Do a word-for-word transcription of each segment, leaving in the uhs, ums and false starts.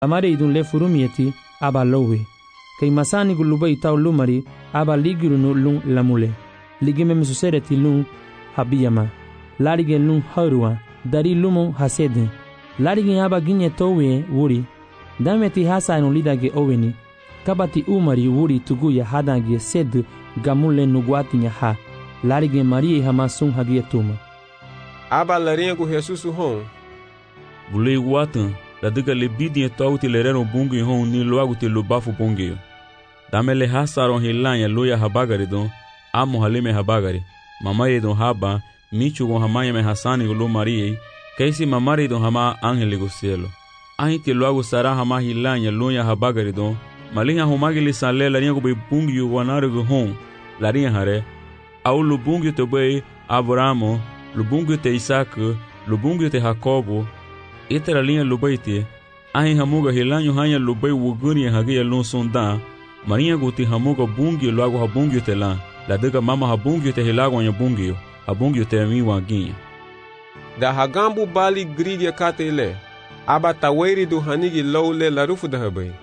amare idun le furumieti aba lowe. Kei masani guluba itau lumari aba ligiru no lung lamule. Ligime mesusereti lung habiyama. Larige lung harua. Dari lumo hasede. Larige aba ginye towe wuri. Dameti hasa ino lidage oweni. Kabati umari wuri tuguya hadange sed gamule nuguati nyaha. Larige marie hamasung hagia tuma. Aba larinha com Jesus hon. Bulei watan, da diga lebidi etau te lerero bungu hon ni loago te lubafu bungu. Dame le hasaron hilanya loya habagari don, amo halime habagari. Mamaye don haba, michu gon hamaya me hasani golo marie, kaisi mamari don hama angele go cielo. Ahi te loago sara hama hilanya loya habagari don, malinha homagili sale larinha go be bungu wanare go hon, larinha hare. Au lubungu te be Abramo, lubungu te Isaac, lubungu te Jacobo, itera linha lubaite, ahi hamuga hilanyo hanya lubai wuguni hagia lon sonda, marinha guti hamuga bungi loago habungi te la, la diga mama habungi te hilago anya bungi, habungi te mi wanginha. Da hagambu bali grige katele, aba taweri do hanigi lowle la rufu da habai.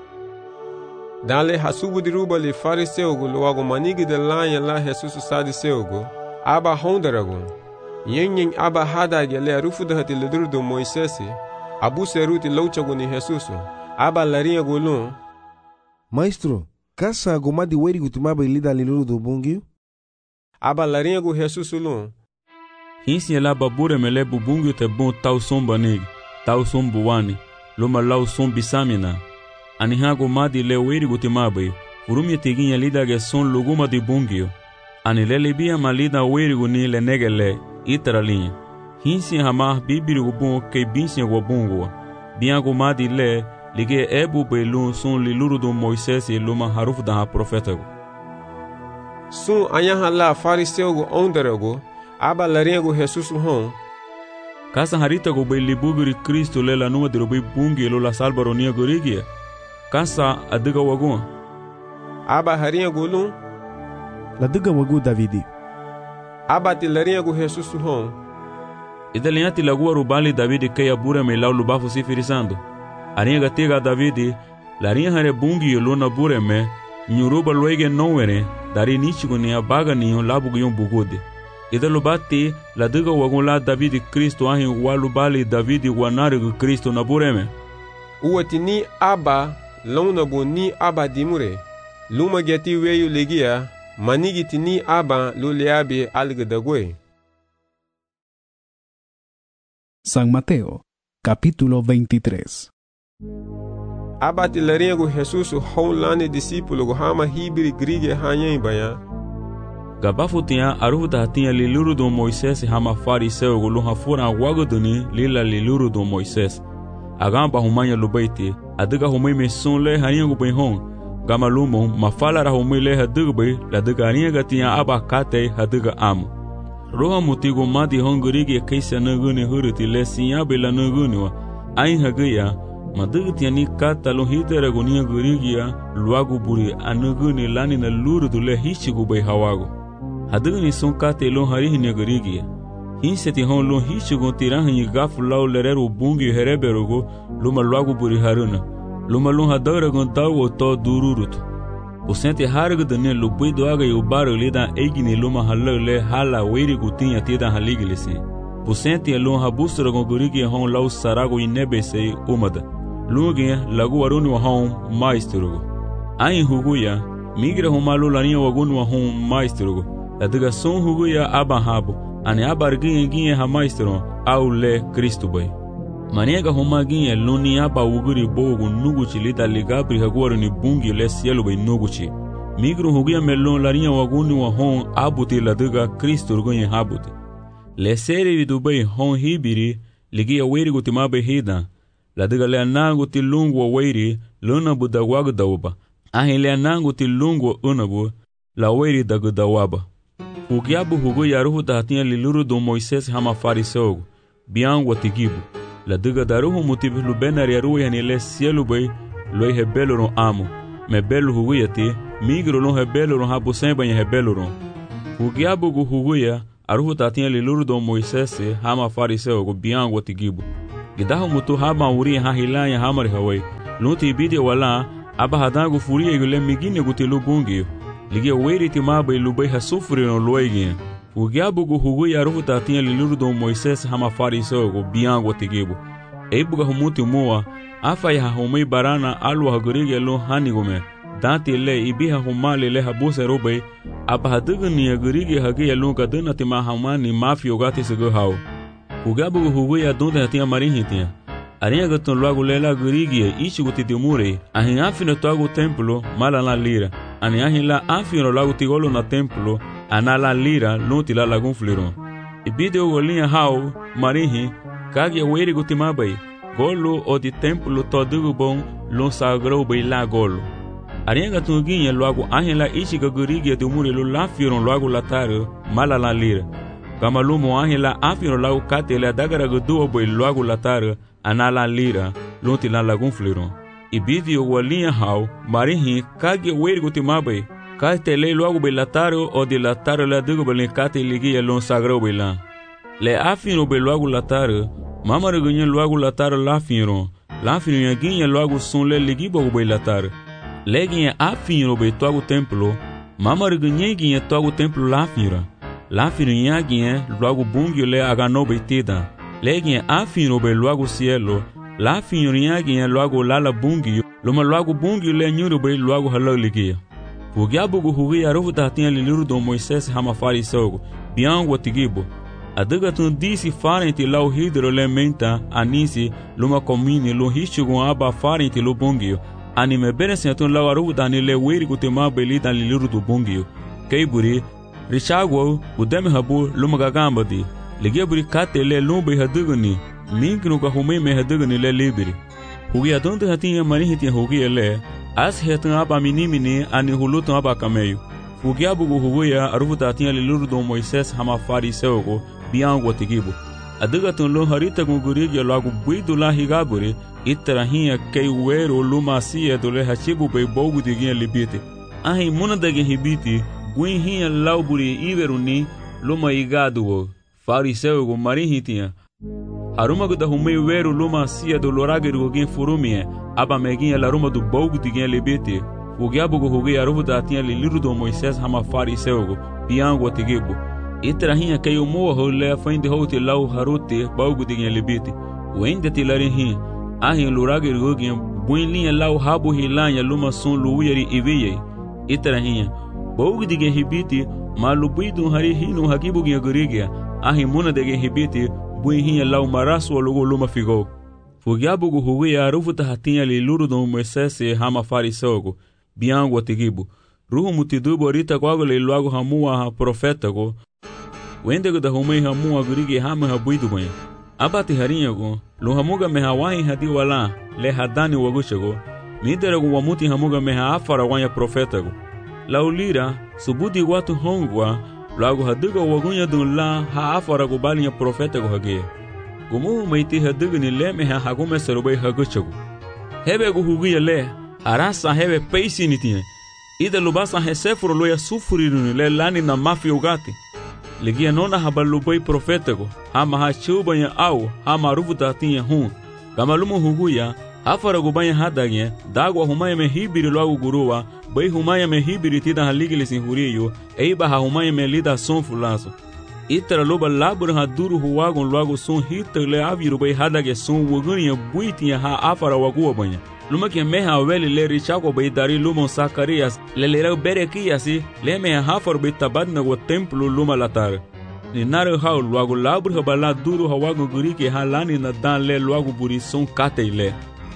Dale hasubu diruba li fariseugo loago manigi de lanha la Jesus sadiseugo, aba hondaragon. Yen aba hadage le rufu da hati ledur do Moisesi, abu seruti louchago ni Jesus, aba larinha golon. Maestro, kasa gomadi weri gutumaba ilida liluru do bungi? Aba larinha go Jesus lon. Hinsi ela babure mele bubungi te bon tau somba negi, tau sombu wani, loma lau sombi samina. Anihago madi le weri gutimabai, urumi teginha lidage son luguma di bungio. Ani le libia malida weri guni le negele, itaralinha. Hinsi hama bibiri gubun ke binsi gubungua. Biango madi le, lige ebu belun son liluru do Moisés e luma haruf da profeta go. Sun anyaha la fariseu go ondarago, aba larinha go Jesus hon. Kasa harita go be libugiri Cristo le la numa de robe bungi lo la salbaronia gorigia. Kasa adiga wagun. Aba harinha golun. La diga wagu Davidi. Aba te larinha go Jesus hon. Idalinha te lagua rubali Davidi que abura me lau lubafu sifirisando. Arinha gatiga Davidi, larinha hare bungi lo na bureme, nyuruba loege nowere, dari nichigo ni abaga ni on labu yon bugode. Idalubati la diga wagun la Davidi Cristo ahin walubali Davidi wanare go Cristo na bureme. Uati ni aba lona boni aba dimure. Luma geti weyu legia, manigi tini aba luleabe algedagwe. San Mateo, capítulo veintitrés. Aba tilarinha go Jesus houlane discípulo go hama hibiri grige hanyen baya. Gabafu tinha aruda tinha liluru do Moisés hama fariseu go luha fura wagoduni lila liluru do Moisés. Agamba humanya lubaiti, adiga humai me son le harinha go benhon, gama lumo mafala ra humai le hadigbe, la diga harinha gatinha aba kate hadiga am. Roha mutigo madi hongurigi kaisa naguni huruti le sinya bela naguni wa, ain hagaya, madiga tiani kata lo hitera gunia gurigia, luagu buri anaguni lani na lurudu le hichigu bay hawago. Hadiga ni son kate lo harihi nagurigia. Hinseti hon lo hichigo tirahanyi gafu lau lereru bungi hereberogo luma luagu buri haruna. Luma lo hadaragon dawo to dururutu. Usente harga dane lubui doaga e ubaro lida egini luma halale hala weri gutinha tida haligilisi. Usente lo habusra gon gurigi hon lau sarago inebese umada. Luge lagu waruni wa hon maestro. Ain huguya migra homalu larinha wagun wa hon maestro. Adiga son huguya abahabo. Ani abarginha ginha ha maestro au le Cristo bay. Maniega homaginha luni aba uguri bogo nuguchi lida ligabri hagwaro ni bungi le cielo bay nuguchi. Migro huguya melon larinha waguni wa hon abuti la diga Cristo rugunha habuti. Le seri vidubay hon hibiri ligia weri gutimabe hida. La diga le anangu ti lungu wa weri luna budagwaga dawaba. Ahi le anangu ti lungu wa unabu la weri dagudawaba. Ugiabu hugu yaruhu tahatinha liluru do Moisés hama fariseu, biangu atigibu. La diga daruhu mutibu lubenari yaruhu yani le cielo bay, loi hebelo ron amo. Me belo hugu yati, migro lon hebelo ron habu semba nye hebelo ron. Ugiabu gu hugu ya, aruhu tahatinha liluru do Moisés hama fariseu, biangu atigibu. Gidaho mutu haba uri ha hilaya hamari hawai. Lunti ibidi wala aba hadangu furia yule migine gutilu bungi. Ligia weri timaba ilubai hasufuri no loigi. Ugiabugu hugu ya rufu tatinha liluru do Moisés hama fariseu go biango tigibu. Eibuga humuti mua afa ya humei barana alwa hagurige lo hanigume. Dati le ibiha humale le habuse robai aba hadugni hagurige hagi ya lunga duna tima hamani mafio gati sego hao. Ugiabugu hugu ya donde hatinha marinhitinha. Arinha gatun luagu lela gurige ichi guti dimure. Ahin afino toagu templo mala la lira. Ani ahin la afino lagu tigolo na templo anala lira lunti la lagun fliron. Ibideo golinha hao marinhi kage weri gutimabai. Golo o di templo todugu bon lon sagrou bai la golo. Arinha tunguinha logo ahin la ichi gagurige dimure lo la firon logo lataro mala la lira. Kamalumo ahin la afino lagu kate le dagara guduo bai logo lataro anala lira lunti la lagun fliron. Ibideo golinha hao marinhi kage weri gutimabai. Kate le logo belataro o de lataro la dugo belenkate ligia lon sagrou belan. Le afino be logo lataro, mama regunye logo lataro la fino. La fino yaginye logo son le ligibo belataro. Le ginye afino be toago templo, mama regunye ginye toago templo la fino. La fino yaginye logo bungyo le agano betida. Le ginye afino be logo cielo, la fino yaginye logo lala bungyo, loma logo bungyo le nyuro be logo halo ligia. Ugiabugu hugi ya rufu tatinha liluru do Moisés hama fariseu biango tigibo. Adagatun disi farenti lau hidro le menta anisi luma komini lo hishugun aba farenti lo bungio. Anime beresentun lau arufu tani le weri kutema beli dan liluru do bungio. Keiburi richagwo udeme habu luma gagamba di. Ligiaburi kate le lumbe hadugani. Minkinu ka humei me hadugani le libiri. Hugi adonte hatinha marihitinha hugi le. As hetun aba minimini ani hulutun aba kameyo. Fugiabugu huguya arufu tatinha liluru do Moisés hama fariseu go biango tigibo. Adagatun lo harita gugurigi logo buidu la higaburi itarahinha kei wero luma sia do le hachibu bei bogu diginha libite. Ahi munadagi hibiti guinhinha lauburi iveruni luma igadu fariseu go marihitinha. Arumago da humei wero luma sia do lorageru gin furumie aba meginha laruma do bogu diginha libite. Fugiabugu hugi arufu tatinha liliru do Moisés hama fariseu go biango tigibo. Itarahinha kei umoa ho le fainde houti lau haruti bogu diginha libite. Wende tilarinhi ahin lorageru gin buinlinha lau habu hilanha luma son luuyari iviyei. Itarahinha bogu diginha hibiti malubuidu hari hinu hagibu ginha gurigia ahin muna diginha hibiti buinhinha lau marasu alugo luma figo. Fugiabugu hugi arufu tatinha liluru do Moisés hama fariseu go biango tigibo. Ruhu mutidubo arita kwago le logo hamua ha profeta go. Wende go da humei hamua gurigi hama habuidu banha. Abati harinha go lo hamuga meha wahi hadi wala le hadani wagusha go. Midera go wamuti hamuga meha afara wanya profeta go. Laulira subudi watu hongwa logo haduga wagunya dun la ha afara go balinha profeta go hage. Gumu meiti haduga ni le meha hagume serubai hagusha go. Hebe go hugia le arasa hebe peisi nitinha. Ida lubasa hesefuro loya sufuriru le lani na mafia ugati. Ligia nona habalubai profeta go. Hama ha chubanya au hama rufu tatinha hun. Kamalumu huguya afara go banya hadagye dagwa humaya me hibiri logo gurua bai humaya me hibiri tida haligili sin huriyo eiba ha humaya me lida son fulaso. Itara loba labur ha duru huwagon logo son hitter le aviru bai hadagye son wuguniya buitinha ha afara wagua banya. Luma que meha weli le richago bai dari lumon Zacarias le lera berekiasi le meha hafar bai tabadna go templo luma latar. Ni nare hao logo labur ha bala duru ha wago guriki ha lani na dan le logo buri son kate le.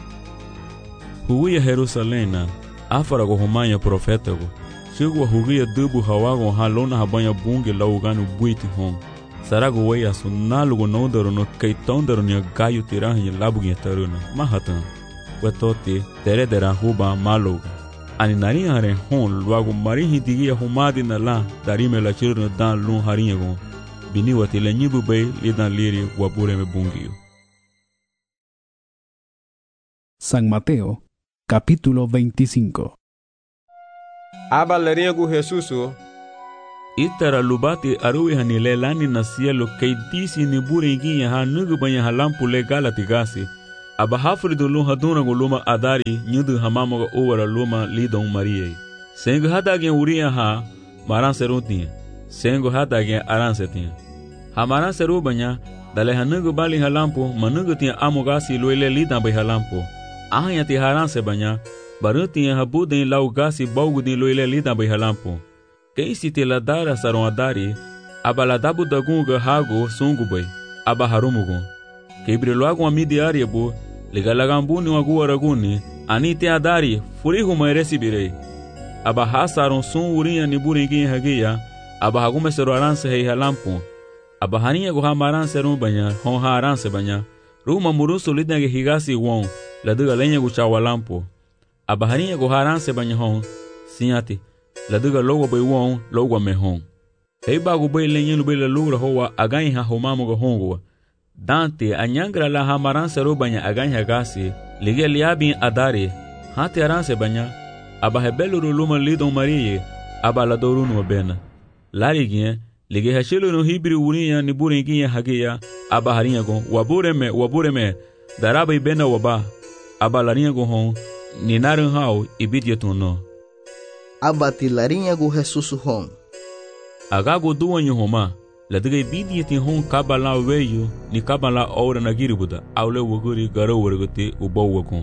Huguia Jerusalena afara go humanya profeta go. Chegwa huguia dubu ha wago ha lona ha banya bunge la uganu buiti hon. Sarago weia sunalu go nondaro no kaitondaro ni gayu tirahi labu taruna mahatan. Wetoti tere dera huba maluga. Ani nari hare hon luago marihi digia humadi na la darime la chirno dan lun harinha go. Bini wati le nyibu bay lidan liri wabure me bungio. San Mateo, capítulo veinticinco. Aba lerinha go Jesuso Itara lubati aruwi hani le lani na cielo kei disi ni bure ingiya ha nugu banya halampu le galati gasi. Aba hafridu lu haduna go luma adari nyudu hamamo go owara luma lidon mariye. Sengu hadagen uriya ha maran seru tiya. Sengu hadagen aran setiya. Ha maran seru banya dale hanugu bali halampu manugu tiya amo gasi luele lidan bay halampu. Ahanya ti haran se banya baru tiya habuden lau gasi baugudin luele lidan bay halampu. Quem se te ladara saron adari, abaladabu dagunga hago sungubai, abaharumugun. Quebriloagun amidiariabu, legalagambuni waguaraguni, anite adari, furihu maeresibirei. Abahasaron sun urinha niburingin hagia, abahagumesero aranse hei halampu. Abaharinha guhamaranse rumbanya, honha aranse banya. Ruma murusu lidnage higasi won, laduga lenha guchawalampu. Abaharinha guharanse banya hon, sinhati. Laduga logo bay won logo me hon. Hei bagu bay lenyen bay la lura hoa aganyi ha homamo go hongwa. Dante anyangra la hamaranse robanya aganyi gasi lige liabin adari hati aranse banya aba hebelu luma lidon mariye aba la dorunu bena. Larigien lige hashelu no hibri uriya ni buringiya hagiya aba harinha go wabureme wabureme daraba ibena waba aba larinha go hon ni narun hao ibidyetuno. Abati larinha gu resusu hon. Agago duanyo homa, ladiga ibidi yeti hon kabala weyo ni kabala ora nagiribuda, aule wuguri garo wargote ubo wakon.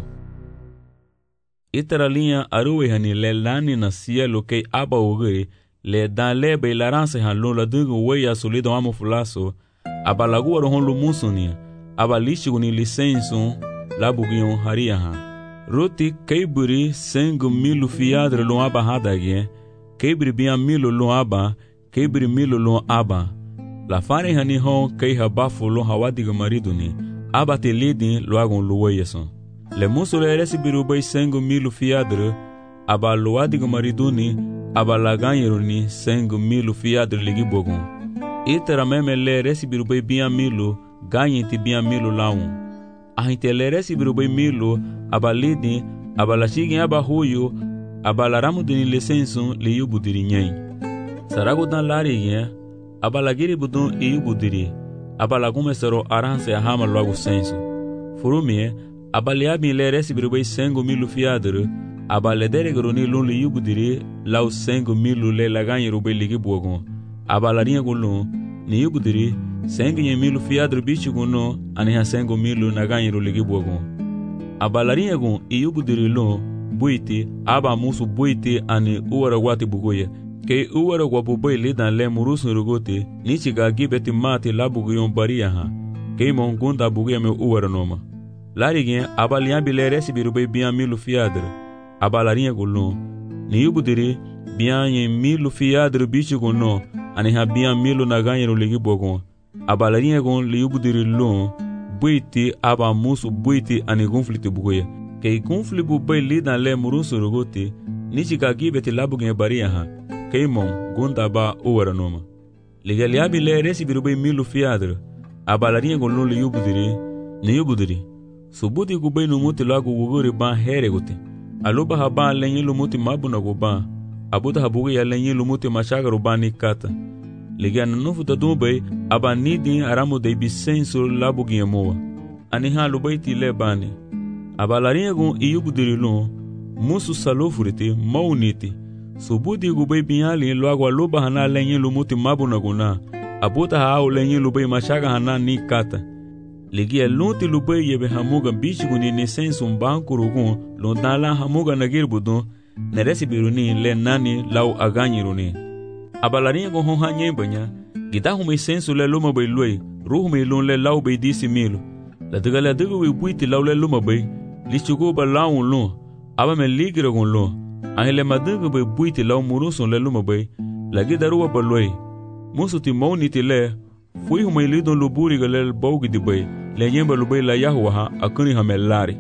Itara linha aruwe hani le lani na cielo kei aba wuguri le dan lebe ilaranse han lo ladiga weya solido amo fulaso, aba laguaro hon lumusunia, aba lishigu ni lisensu labugion haria han. Roti keiburi sengu milu fiadre lo aba hadagien, keibri bia milu lo aba, keibri milu lo aba. La fane hani hon kei habafu lo hawadiga mariduni, aba te lidin lo agon lo weyeson. Le musu le resi biru bay sengu milu fiadre, aba lo adiga mariduni, aba la ganyeruni sengu milu fiadre ligi bogon. Itera meme le resi biru bay bia milu, ganyenti bia milu laun. Ahinteleresi birubay milu, abalidi, abalashigin abahuyo, abalaramudini lisensun liyu budiri nyen. Saragudan larigin, abalagiri budun iyu budiri, abalagumesero aranse ahama logo sensu. Furumie, abaliabin leresi birubay sengu milu fiadru, abalederegroni lun liyu budiri, lau sengu milu le laganyi rubay ligi buogon. Abalarinha gulun, niyu budiri, sengi nye milu fiadru bichu guno aniha sengu milu naganyiru ligi buogon. Abalarinha gun iyu budiri lun buiti aba musu buiti ani uwara wati bugoye. Kei uwara wabuboy lidan le murusu rugote nichiga gibeti mati labuguyon bariya ha. Kei mongunda bugoye me uwara noma. Larigien abaliambi le resi birubay bian milu fiadru. Abalarinha gun lun niyu budiri bian nye milu fiadru bichu guno aniha bian milu naganyiru ligi buogon. Abalarinha gon liubudiri lon buiti aba musu buiti ani gonfliti bugoye. Kei gonfli bu bay lidan le murusu rugote nichika gibeti labugen bariya ha. Kei mon gunda ba uwara noma. Ligaliabi le resi birubay milu fiadre. Abalarinha gon lon liubudiri niubudiri. Subuti gubay numuti lagu wuguri ban here gote. Aluba haban lenye lumuti mabuna guban. Abuta habuge ya lenye lumuti mashagaru bani kata. Ligana nufu tadubay aba nidin aramu de bisenso labuginha moa. Aniha lubaiti le bani. Abalarinha gun iubudiri lon musu salofuriti mauniti. Subudi gubay binyali loago aluba hana lenye lumuti mabuna guna. Abuta hao lenye lubay mashaga hana ni kata. Ligia lunti lubay yebe hamuga bichiguni ni senso mbanku rugun londala hamuga nagirbudun neresi biruni le nani lau aganyiruni. Abalarinha gon honha nyembanya, gidahu me sensu le luma bay luay, ruhu me lun le lau bay disi milu. La diga la diga we buiti lau le luma bay, lichugo ba laun lun, aba me ligira gon lun, ahe le madiga bay buiti lau murusun le luma bay, la gidaruwa ba luay. Musu ti mauniti le, fui humay lidon luburiga le baugi di bay, le nyemba lubay la yahuwa akuni hame lari.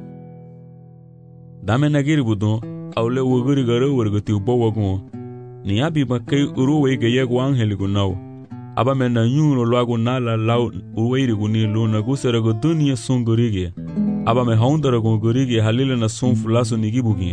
Dame nagiri budon, au le wuguri gara wargati ubawa gon, ni abi ba kei uruwe ge yego angeli gunau. Aba me na nyuno loago nala lau uweiri guni luna gusera go dunia sungurige. Aba me haundara go gurige halile na sun fulaso nigibugie.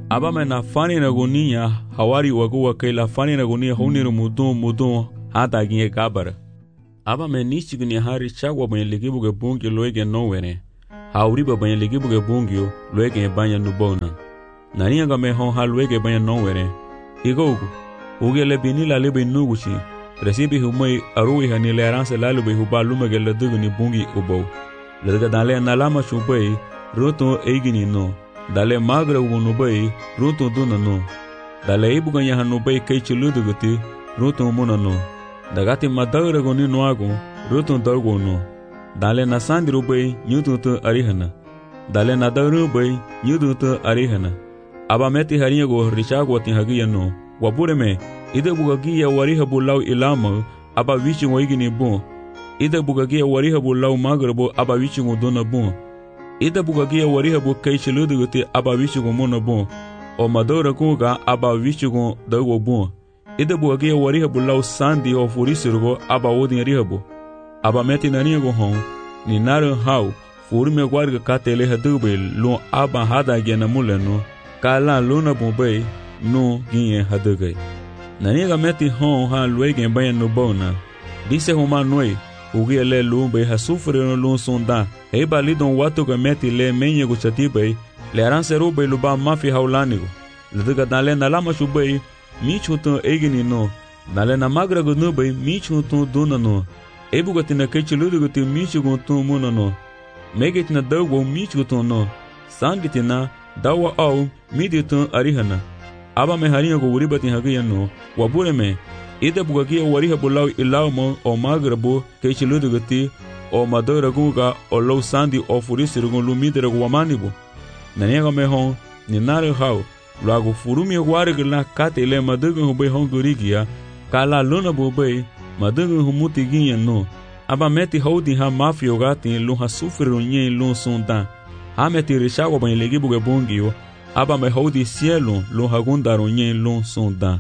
aba me na fani na gonia hawari wagu ke la fani na gonia honiro mudum mudum hata ginge kabara aba me nichi gni hari chagwa banye ligibu ge bungi loege nowere hauri ba banye ligibu ge bungi loege banya nubona nani ga me hon ha loege banya nowere igogu ugele binila lebe nuguchi resibi humai arui hani le aranse lalu be hubalume ge ledugu ni bungi ubo ledga dale nalama chubai roto eigini no dale magra unubai roto duna no dale ibuganya hanubai kai chuluduguti roto muna no dagati madagra goni noago roto dargo no dale na sandiro bai nyutu arihana dale na daru bai nyutu arihana aba meti hariya go richago tin hagiya no wabure me ide bugagiya wariha bulau ilama aba wichi ngoigini bon ide bugagiya wariha bulau magrabo aba wichi ngodona bon ide bugagiya wariha bu kai chiluduguti aba wichi ngomona bon o madora kunga aba wichi ngo dago bon ide bugagiya wariha bulau sandi o furisirgo aba odin rihabo aba meti naniya go hon ni naru hau furme gwarga katele hadube lo aba hada gena muleno kala luna bombai no ginye hadugai naniga meti hon ha luege bayan no bona disse homa noi ugi le lumbe ha sufre no lun sonda e balidon watu ga meti le menye go chatibai le aransero be luba mafi haulanigo leduga dale na lama shubai mi chuto egini no dale na magra go no bai mi chuto dona no e bugatina ke chiludu go mi chugo to muno no megetina dawo mi chuto no sanditina dawa au midito arihana aba me harinha go uribati hagiya no wabure me ide bugagiya wariha bulau ilaumo o magrabo ke chiludu gati o madora guga o low sandi o furisir go lumidere go wamanibo naniga me hon ni nare hau lago furumi warigla katele madugo ho be hon gorigia kala luna bo be madugo ho mutiginha no aba meti hodi ha mafio gati lu ha sufru nyen lu sonda ha meti rishago ban legibu ge bongio aba me hodi cielo lo hagundaro nyen lo sonda.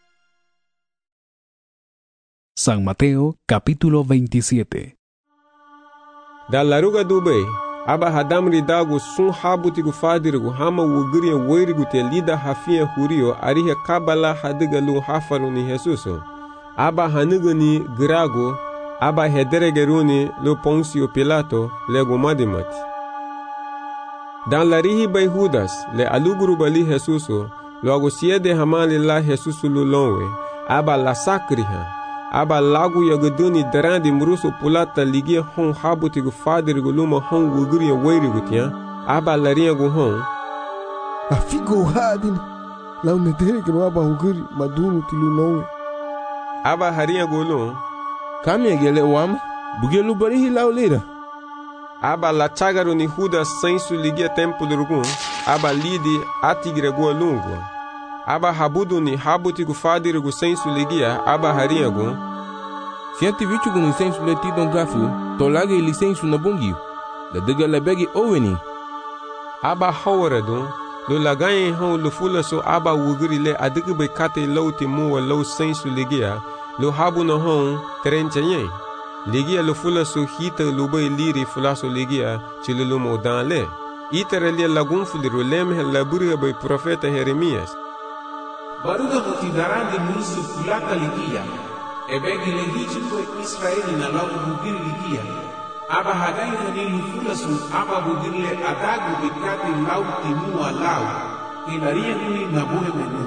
San Mateo capítulo veintisiete. Da laruga dubei aba hadamri dago sun habutigu fadirigu hama wugriya weirigu te lida hafia hurio arihe kabala hadiga lu hafaru ni Jesuso aba hanugani grago aba hederegeruni lo Ponsio Pilato lego madimati dan larihi bay Judas le aluguru bali Jesuso logo siede hamali la Jesuso lulonwe aba la sakriha aba lagu yagaduni darandi muruso pulata ligie hon habutigu fadirigu luma hon wugriya weirigu tia aba laria gu hon afigo hadin la unetere aba hugri madunu tilulonwe aba haria gu lo kami gele wam bugelu barihi laulira aba la chagaru ni Judas sensu ligia tempo durgun aba lidi atigre lungu aba habudu ni habuti gu fadiri gu sensu ligia aba haria gu siati vichu gu ni sensu le tidon gafu tolage ili sensu na bungiu le dega le begi oweni aba hawaradu lo lagaye hon lo fula so aba wugri le adigu be kate lauti muwa lau sensu ligia lo habu no hon terenchaye ligia lo fula so hita lo bay liri fula so ligia chilulu mo dan le itere le lagun fuliro lemhe laburiga bay profeta Jeremias baruga mutidarandi musu fulata ligia ebegi le hichi ko Israeli na lagu bugir ligia aba hadai hani lufula so aba bugir le adagu bikati lauti muwa lau inaria nuni nabuhe menu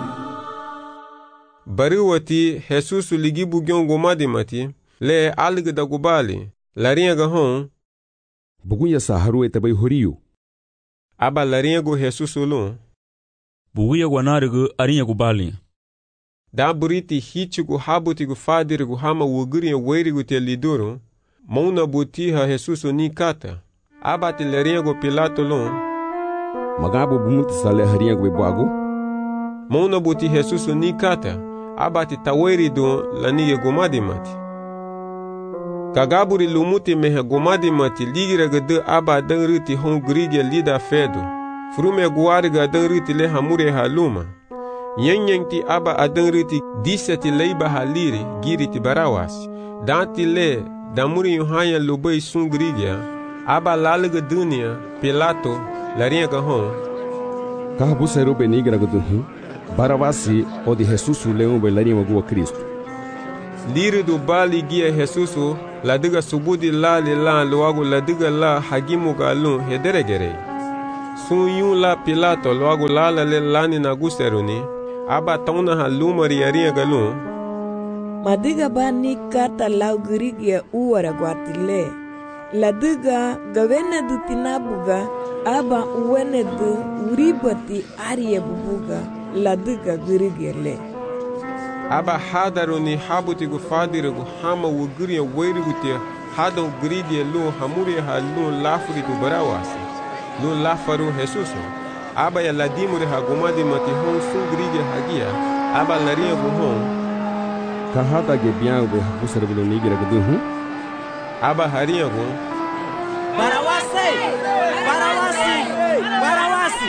bariwati Jesus ligi bugyon gomadi mati le alga da gubali larinha ga hon bugunya saharu etabai horiyo aba larinha go Jesus lo buguya gwanarigu arinha gubali da buriti hichigu habutigu fadirigu hama wugriya weirigu te lidoro mauna butiha Jesus ni kata aba te larinha go Pilato lo magabo bumuti sale harinha go bago mauna buti Jesus ni kata aba te taweri do lanige gomadi mati kagaburi lumuti mehe gomadi mati ligira gade aba dan riti hon grige lida fedo frume guari ga dan riti le hamure haluma yenyengti aba adan riti diseti leiba haliri giriti barawas danti le damuri yohanya lubei sun grige aba laliga dunia Pilato larinha ga hon Carro será o benigra do rim. Baravasi o de Jesus leão bailarinho agua Cristo. Liri do bali guia Jesus la diga subudi la le la loago la diga la hagimu galun hederegere. Sun yun la Pilato loago la la le lani na gusteruni. Aba tauna ha lumari aria galun. Madiga bani kata lau girigia uara guatile. La diga gavena du tinabuga aba uwene du uribati aria bubuga. La diga girigia le. Aba hadaruni habuti gu fadire gu hama wu giria weiri gu te hadon girigia lu hamuri ha lu lafuri du barawasi. Lu lafaru Jesuso. Aba ya ladimuri ha gumadi mati hon sun girigia hagia. Aba laria gu hon. Kahata ge biang be husar bilo nigira gu hu. Aba haria gu. Barawasi! Barawasi! Barawasi!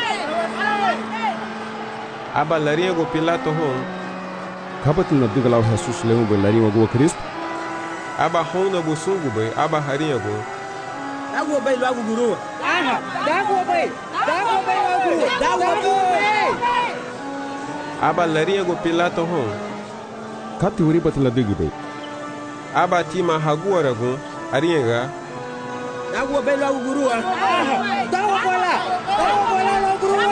Aba laria gu Pilato hon. Kabat na diga lau Jesus leão bailarinho agua Cristo. Aba hon na busungu be aba haria gu. Dago bay logo guru. Aha, dago bay. Dago bay logo. Dago bay. Aba laria gu Pilato hon. Kati uri bat la diga bay. Aba tima haguara gu arienga. Dago bay logo guru. Aha, dago bola. Dago bola logo guru.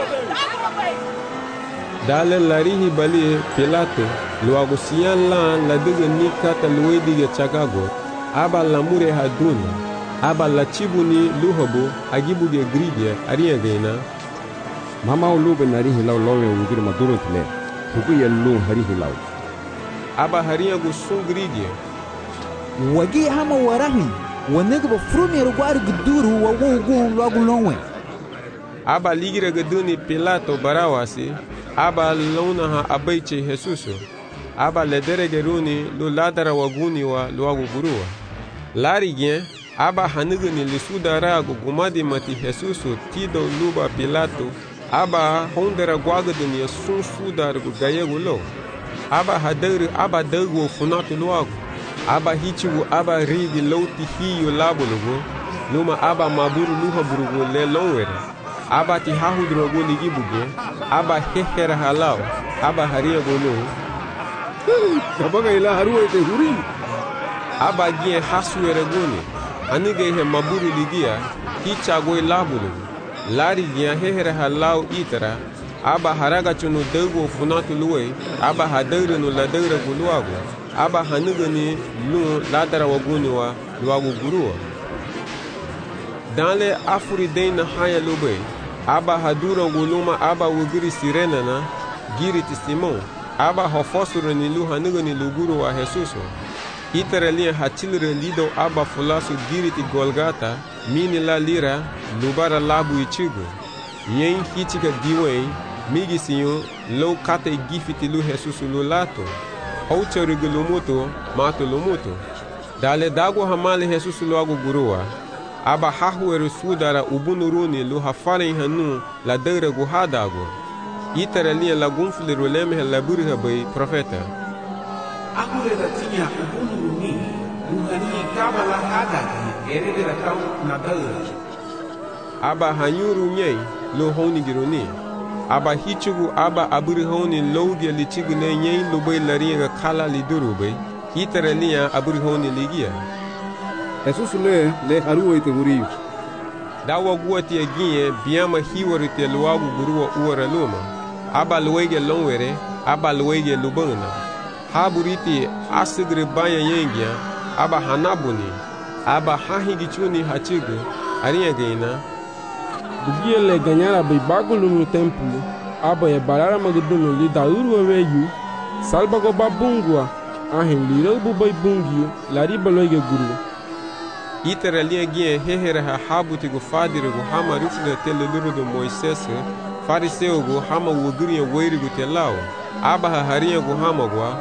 Dale larihi bali Pilato luago sian la la diga ni kata luwe diga chagago. Aba lamure haduna. Aba la chibuni luhobo agibu ge gridia arienga ina. Mama ulube narihi lau lowe ungir maduro tile. Huku ya lu harihi lau. Aba haria gu sun gridia. Wagi hama warahi. Wanega ba frumi rugwari guduru wa wugu logo lonwe. Aba ligira geduni Pilato barawasi. Aba lona ha abaiche Jesuso. Aba ledere geruni lu ladara waguni wa luagu gurua. Lari gen. Aba hanigani lisudara gu gumadi mati Jesuso tido luba Pilato. Aba hondera guagaduni ya sun sudar gu gayegu lo. Aba hadari aba dagu funatu luagu. Aba hichigu aba rigi lauti hiyo labulugu. Luma aba maburu luha burugu le lonwere. Aba ti hahudrogu ligibuge. Aba hehera halao. Aba haria golo. Kabaga ila haruwa ite huri. Aba gien hasuere goni. Anige he maburu ligia. Hichagoi labulugu. Lari gien hehera halao itara. Aba haraga chunu dagu funatu luwe. Aba hadare no ladare guluagu. Aba hanigani lu ladara waguni wa luagu gurua. Danle afuri deina haya lube. Aba hadura guluma aba wugiri sirena na giri ti Simon. Aba hofosuru ni lu hanigani luguru wa Jesuso. Itara liya hachilre lido aba fulasu giri ti Golgata. Mini la lira lubara labu ichigu. Yen hichiga diwen. Migi sinyo low kate gifiti lu Jesusu lu lato. Hauchari gulumuto mato lumuto. Dale dago hamale Jesusu lu agu gurua. Aba hahuere sudara ubunuruni lu hafare hanu la dere guhadago. Itara liya la gunfle roleme la burha bay profeta. Akure da tinha ubunuruni lu hani kaba la hadago erede da kau na dere. Aba hanyuru nyei lu honi gironi. Aba hichugu aba aburi honi logia lichigu ne nyei lu bay laringa kala liduru bay. Itara liya aburi honi ligia. Jesus le le haruwa ite huriyo. Dawa guati ya ginye biyama hiwari te luagu gurua uara luma. Aba luwege longwere, aba luwege lubana. Haburiti asigri banya yengia, aba hanabuni. Aba hahigi chuni hachigu, ariya gaina. Dugia le ganyara bai bagulu no templo, aba ya barara magudunu li dauru weyu, salbago babungwa, ahen liro bubai bungiu, lariba loige guru. Itara liya gien hehera ha habuti gu fadire gu hama rufuna tele luru do Moisés, fariseo gu hama wugiri ya weiri gu telao, aba ha haria gu hama gua.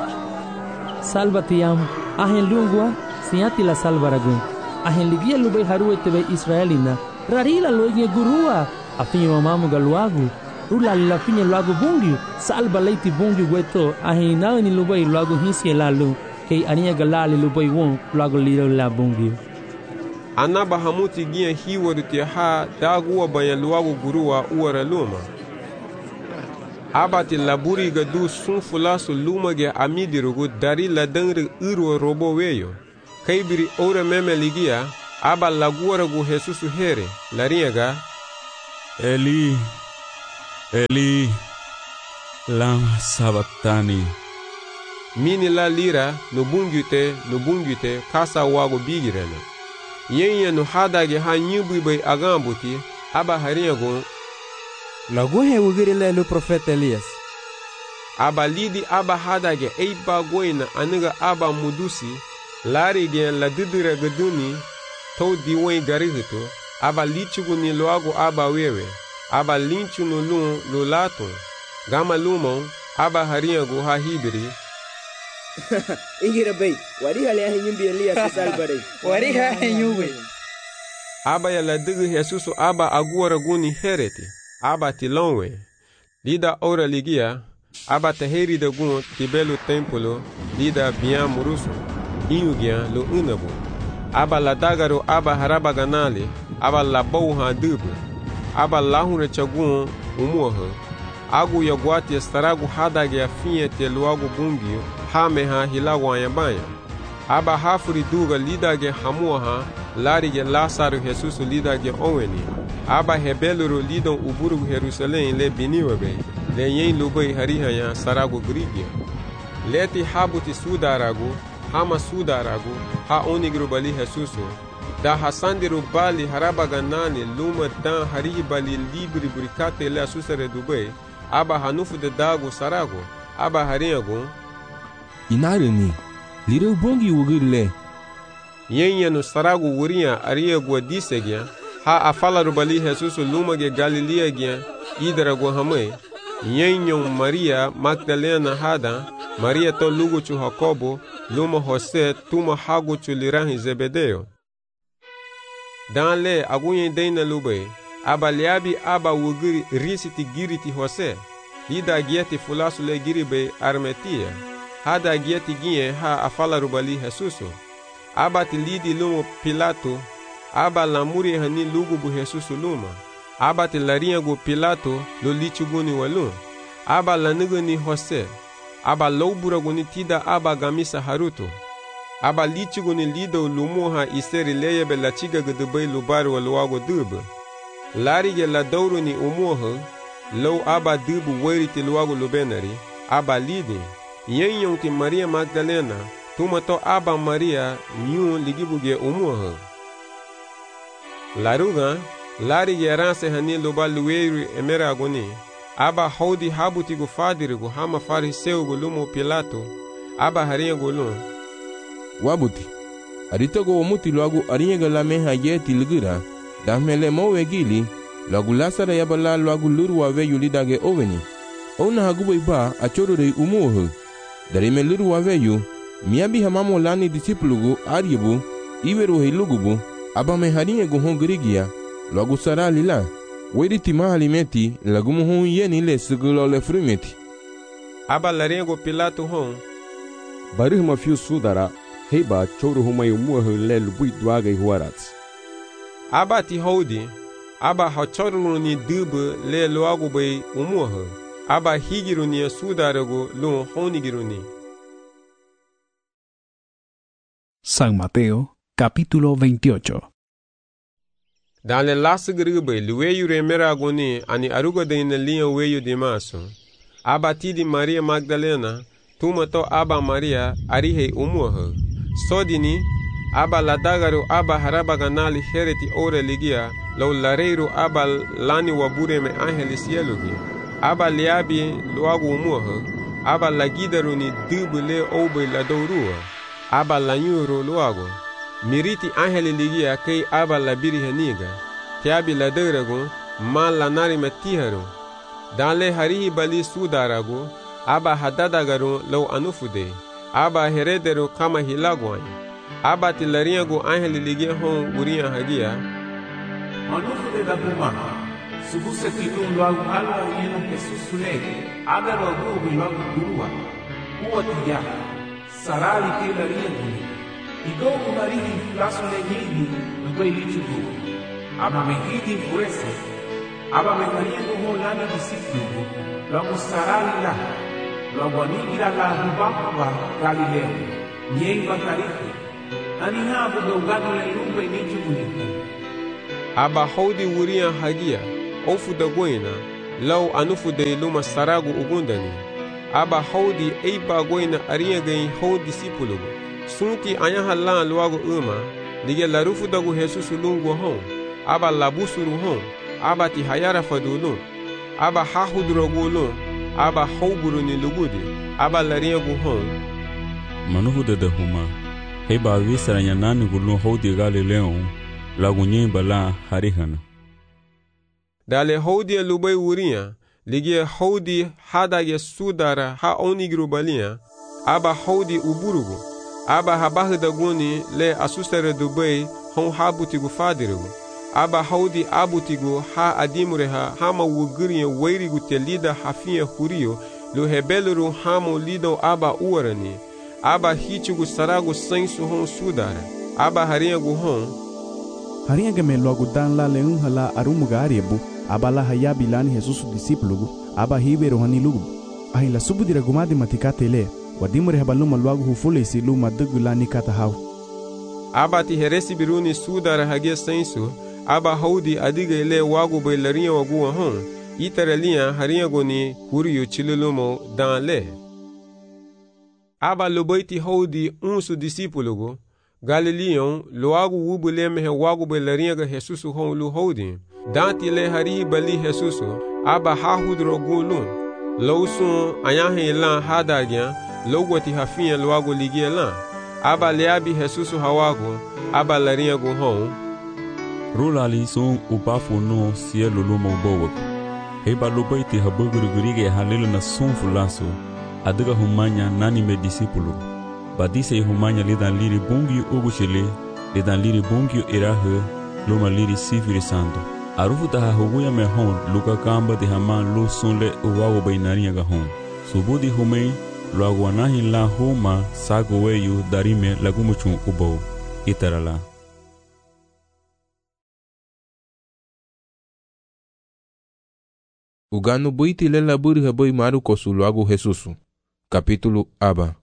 Salva tiam, ahen lungua, siati la salva ragun. Ahen ligia lubai haruwe tebe Israelina, rarila loige gurua, afinyo mamamu galuagu, rula la finye luagu bungiu, salva leiti bungiu gueto, ahen naani lubai luagu hinsi lalu, kei ania galali lubai won, luagu liro la bungiu. Anaba hamuti gien hiwari te ha daguwa banya luagu gurua uara luma. aba ti laburi ga du sun fulasu luma ge amidirugu dari la dengri uru robo weyo. Kaibiri ora meme ligia, aba laguara gu Jesusu here, larinha ga Eli, Eli, lama sabatani. Mini la lira no bungute no bungute kasa wago bigirena. Yenye no hadage ha nyubu bay agambuti, aba harinha gu lagu he wugiri le lu profeta Elias. Aba lidi aba hadage eiba goina aniga aba mudusi, lari gen la didira gaduni, to diwen garihito, aba lichugu ni loago aba wewe, aba linchu no lun lo laton, gama lumon, aba harinha gu ha hibiri. Ingira bay, wari hale ahe nyumbi Elias salbare. Wari ahe nyumbi. Aba ya la digi Jesusu aba aguara guni hereti. Aba tilonwe, lida ora ligia, aba taheri da gun tibelu templo, lida bian muruso, inugian lo unabu. Aba la dagaro aba haraba ganali, aba la bouha dubu, aba lahunre chagun umuha, agu yaguati estaragu hadage a finha te luagu bungio, hameha hilagu anyabanya. Aba hafuri duga lidage hamuaha, larige Lázaro Jesusu lidage oweni. Aba hebeluro lidon uburugu Jerusalém le biniwabe, le yen lubei harihanya sarago grigia. Leti habuti sudaragu, hama sudaragu, ha onigru bali Jesusu. Da hasandiru bali harabaganani luma dan harihi bali libri burikate le asusare dubai, aba hanufu de dago sarago, aba harinhagu. Inarini, lireu bongi wugirle. Yen no sarago wurinha ariagu disegia, ha a fala rubali Jesus luma ge Galilea gya idara go hamai yenyon Maria Magdalena hada Maria to lugu chu Jacobo luma Jose tuma hagu chu lirahi Zebedeo dan le agunyen deina lube abaliabi aba wugiri risiti giriti Jose lida gieti fulasu le giribe armetia hada gieti gye ha a fala rubali Jesus aba tilidi lumo Pilato aba lamuri hani lugu bu Jesus luma aba te larinha go Pilato lo lichuguni walun aba lanuguni Jose aba loubura guni tida aba gamisa haruto aba lichuguni lido lumuha iseri leye be lachiga gudubay lubaru waluago dubu larige la dauruni umuha lo aba dubu weriti luago lubenari aba lidi yenyon ti Maria Magdalena tumato aba Maria nyun ligibuge umuha Laruga, lari geranse hani loba lueru emera agoni, aba haudi habuti gu fadirigu hama fariseu gu lumo Pilato, aba harinha gu lum. Wabuti, arita go omuti loagu arinha ga lameha yeti ligira, dahmele mowe gili, loagu lasara yabala loagu luru wave yulidage oveni. Ona hagubo iba achoro rei umuohu, darime luru wave yu, miabi hamamo lani disipulugu ariebu, iweru heilugubu, aba me harinha go hon grigia logo sara lila wedi tima alimeti lagu hon yeni le segulo le frumeti aba larinha go Pilato hon barih ma fiu sudara heba choru huma yumu le lubui dwaga huarats aba ti hodi aba ha choru ni dubu le loago bei umuha aba higiru ni sudara go lo honigiru ni. San Mateo Capítulo veintiocho. Dans le las gribe, lueyu remera goni, ani aruga de in liya weyu di maso. Aba ti di Maria Magdalena, tumato aba Maria, arihe umuha. Sodini, aba ladagaru aba haraba ganali hereti ore ligia, lau lareiru aba lani wabure me angeli sielugi. Aba liabi luagu umuha, aba lagidaru ni dubu le obe la dourua. Aba lanyuru luagu. Miriti angeli ligia kei aba la biri heniga, tiabi la derago, ma la nari metiharu. Dan le harihi bali sudarago, aba hadadagaru lau anufude, aba herederu kama hilagwany. Aba tilariago angeli ligia hon uria hagia. Anufude da bumaha, subuse kilun luagu ala yeno Jesus sulege, agaro agu luagu gurua, uwa tiya, sarali ke lariago. Igogo marihi flaso le hidi, nubai lichugu. Ama mehidi fuese. aba mengayengo ho lana disiplugo logo sarala logo nigira la hubaba Galileo nyemba karifu ani habu dogano le lumbe ni jugunika aba hodi wuria hagia ofu da goina law anufu de luma saragu ugundani aba hodi eiba goina ariya gain ho disipulugo sunti anya halan luago uma lige larufu dagu Jesus lungu hon aba labusuru hon aba ti hayara fadulun aba hahudrogulun aba hauburuni lugudi aba lariya gu hon manuhu de de huma heba wisaranya nani gulun hodi Galileo lagunye bala harihana dale hodi lubai wuria lige hodi hadage sudara ha onigru balia aba hodi uburugu aba habah daguni le asusere dubai hon habutigu fadirugu aba hodi abutigu ha adimureha hama wuguriye wairigu telida hafiya huriyo lu hebeluru hamo lido aba uarani aba hichigu saragu sensu hon sudara aba hariyagu hon hariyaga me logo dan la leun hala arumuga ariebu aba la hayabi lani Jesus disipulugu aba hibero hani lugu ahi la subudira gumadi matikate le wadimure habaluma logo hufulesi luma dugulani kata haw aba ti heresi biruni sudara hage sensu aba hodi adiga ile wagu bailariya wagu hon itaralia hariyago ni huriyo chilulumo dan le aba lobaiti hodi unsu disipulugu Galileon loagu wubule mehe wagu bailariya ga Jesus hon lu hodi danti le hari bali Jesus aba hahudro gulun lawsun ayahe lan hadagya logwati hafiya loagu ligia lan aba leabi Jesus hawagu aba lariya gu hon rulali son ubafu no cielo lumo bowak heba lobaiti habugurigurige halilu na son fulaso adiga humanya nani me disipulu badise humanya lidan liri bungi uguchile lidan liri bungi irahe luma liri sifiri sando arufu taha huguya me hon luka kamba de haman lu sonle uwawo bainariya ga hon subudi humei luaguanahi la huma sago weyu darime lagumuchun ubo itarala Ugano buiti le laburi haboi maru kosu luagu Jesusu. Capítulo aba.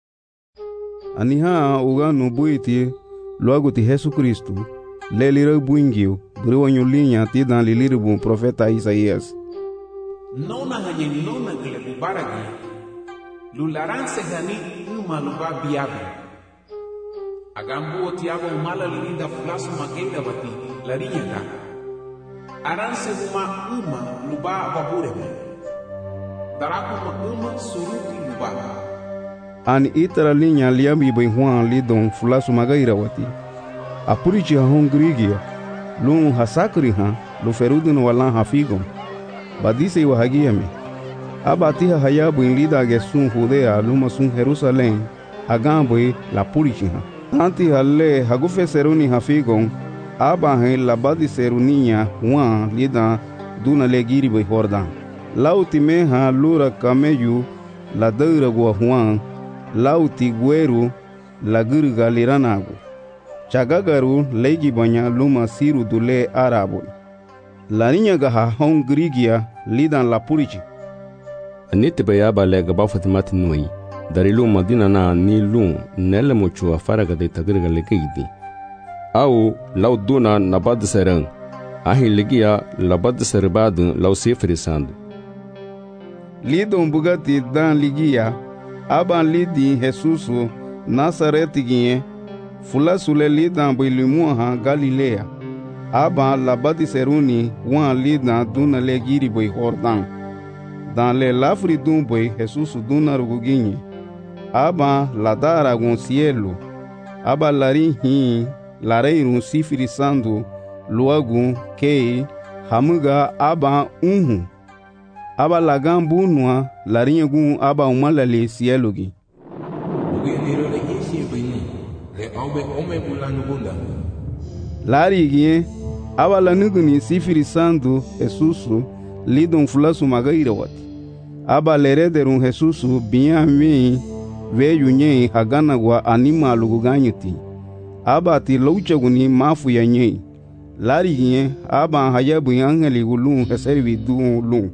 Aniha ugano buiti luagu ti Jesus Cristo. Le lira buingio, briwanyo linha ti dan liliru bun profeta Isaías. Nona hanye nona gile bubaragi. Lularanse gani uma luba biabe. Agambu otiago umala lilinda fulasu magenda bati larinya ka. Aranse uma uma luba babureme. Daraku ma uma suruti luba. Ani itara linha liambi bem Juan lidon fulasu magaira wati. Apurichi hon grigia. Lun hasakri ha lu ferudun walan hafigon. Badise wa hagiame. Abatiha hayabu in lida gesun Judea luma sun Jerusalem. Agambwe la purichi ha. Tanti halle hagufe seruni hafigon. Aba he labadi seruninha Juan lida duna legiri be Jordan. Lauti meha lura kameyu la deura gua Juan. Lauti gueru la gurga liranago. Chagagaru legi banya luma siru dule arabo. La niña gaha hon grigia lidan la purichi. Anite bayaba lega bafatimati nui. Dari luma dina na ni lum nele muchu afaraga de tagriga legeidi. Au lau duna nabad serang. Ahi legia labad serbadun lau sefrisando. Lidon bugati dan ligia. Aban lidi Jesusu Nazareti gie. Fula sule lidan bilimuha Galilea. Aban labadi seruni wan lidan duna legiri boi Jordan. Dan le lafri dun boi Jesusu duna ruguginye. Aban ladara gun cielo. Aba lari hi lareirun sifrisando luagun kei hamuga aba unhu. Aba lagan bunwa larinha gun aba umalale cielo gi. Lari gie aba lanuguni sifrisando Jesusu lidon fulasu magaira wati. Aba lerederun Jesusu binyami veyu nye hagana gwa animalu guganyuti. Aba ti louchaguni mafu ya nye. lari gie aba haya bui angeli gulun heservi du lun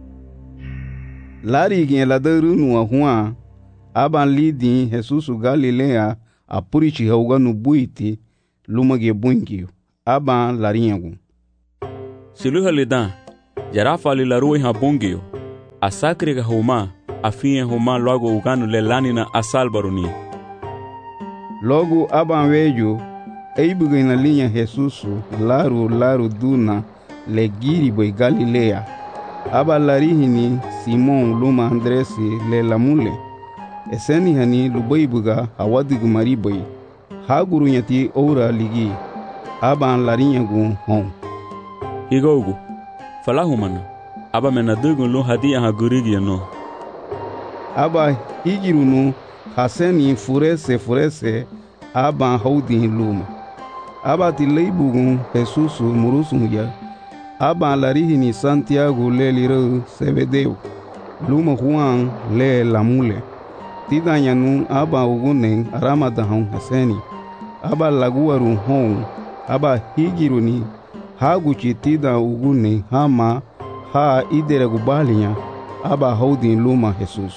lari gie la daru nu ahua aba lidi Jesus Galilea apurichi hauga nu buiti lumage buingio aba laringu siluha lidan jarafa li larui ha bungio asakri ga huma afia huma logo uganu le lanina asalbaruni logo aba wejo eibuga na linha Jesus laru laru duna le giri boy Galilea aba larihini Simon luma Andresi le lamule eseni hani lubaibuga hawadigu mariboy haguru nyati ora ligi aba larinyagu hon igogu falahumana aba menadugu lu hadia hagurigi no aba higirunu haseni furese furese aba haudi luma aba tileibugu Jesus murusunya aba larihini Santiago le liro Sebedeo luma Juan le lamule tidanyanu aba ugune aramadahon haseni aba laguaru hon aba higiruni haguchi tida ugune hama ha idere gubalinya aba haudin luma Jesus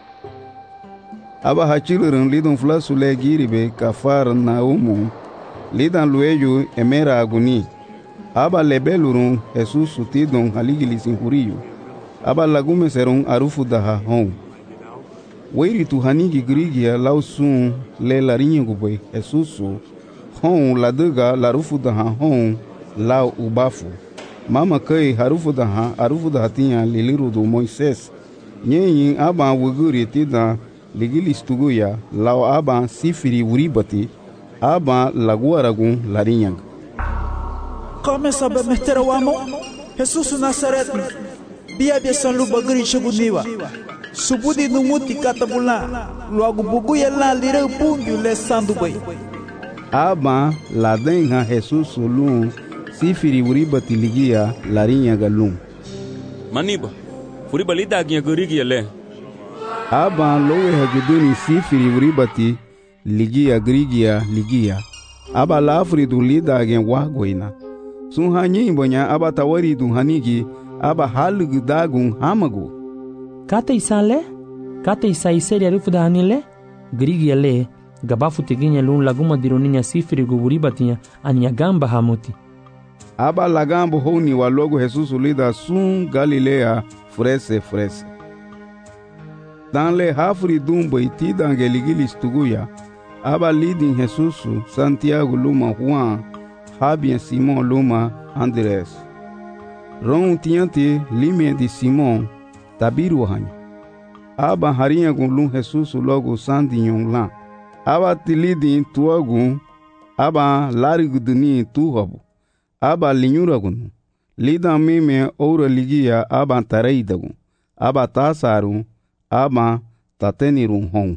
aba hachilurun lidon flasu le giribe kafar na umu lidan lueyo emera aguni aba lebelurun Jesus tidon haligilisin huriyo aba lagume serun arufu daha hon weiri tu hanigi grigia lausun le larinha guboi Jesus hon laduga larufu daha hon lau ubafu mama kai harufu daha arufu daha tinha liliru do Moisés nyenyin aba wuguri tida ligilis tuguya lau aba sifiri uribati aba laguaragun larinha começa a meter o amo Jesus Nazaret bia bia san lu bagri cheguniwa subudi no muti katabula logo buguya la lira pungu le sandu bai aba la denha Jesus lu sifiri uribati ligia larinha galum maniba furiba lida ginha gurigia le aba lowe haguduni sifiri uribati ligia grigia ligia aba la afridu lida gen wagoina sun hanyi bonya aba tawari du hanigi aba halugu dagun hamagu kata isale kata isa iseri arifu da hanile grigia le gabafu teginya lun laguma dironinya sifiri guburibatinha anya gamba hamuti aba lagambo honi wa logo Jesus lida sun Galilea frese frese dan le hafri dumbo itida angeligilis tuguya aba lidin Jesus Santiago luma Juan Habien Simon luma Andrés ron tiante lime de Simon tabiru hanyo aba harinha gun Jesus logo sandinyon lan aba tilidin tuagun aba lariguduni tuhabu aba linyuragun lidan mime oura ligia aba tareidagun aba tasaru aba tatenirun hon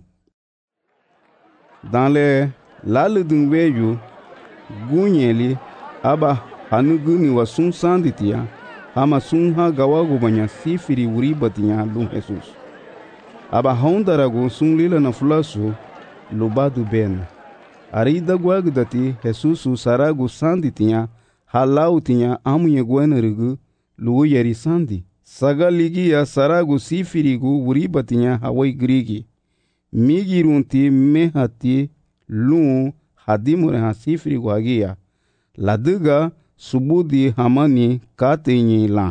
dans le laludun weju gunyeli aba hanuguni wa sun sanditia ama sun ha gawagu banya sifiri uribatinya lu Jesus aba hondaragu sun lila na fulasu lubadu ben arida guagdati Jesus saragu sanditia halau tinha amunye guenerigu lu yeri sandi sagaligia saragu sifirigu uribatinya hawai grigi migirunti mehati lu hadimure ha sifirigu hagia laduga subudi hamani katenyi la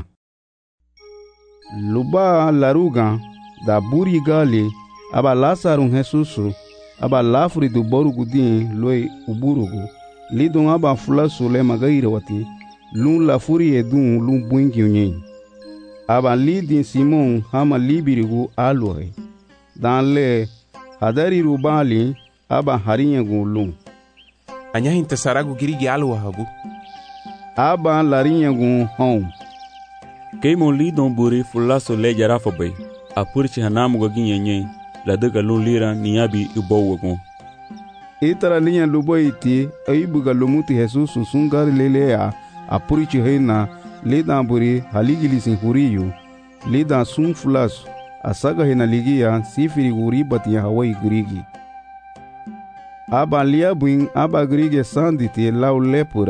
luba laruga da buri gali aba lasarun Jesusu aba lafri du borugu din loi uburugu lidon aba fulasu le magaire wati lun la furi edun lun buingi unyen aba lidin Simon hama libirigu alore dan le hadari rubali aba harinyagu lun anyahin tasaragu girigi alwa habu aba larinyagu hon keimo lidon buri fulasu le jarafa bai apurchi hanamu goginyenye laduga lun lira niyabi ubowagun itara linha luboiti aibuga lumuti Jesus sungar lelea apurichi heina lidan buri haligilisin huriyu lidan sun fulas asaga hena ligia sifiri uribati hawai grigi aba liabuin aba grige sanditi lau lepura